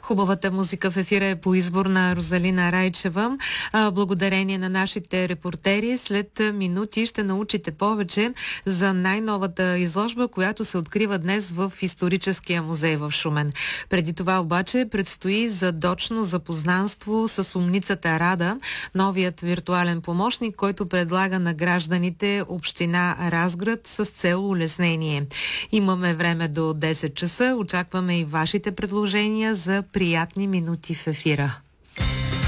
Хубавата музика в ефира е по избор на Розалина Райчева. Благодарение на нашите репортери, след минути ще научите повече за най-новата изложба, която се открива днес в Историческия музей в Шумен. Преди това обаче предстои задочно запознанство с умницата Рада, новият виртуален помощник, който предлага на гражданите община Разград с цел улеснение. Имаме време до 10 часа. Очакваме и вашите предложения за приятни минути в ефира.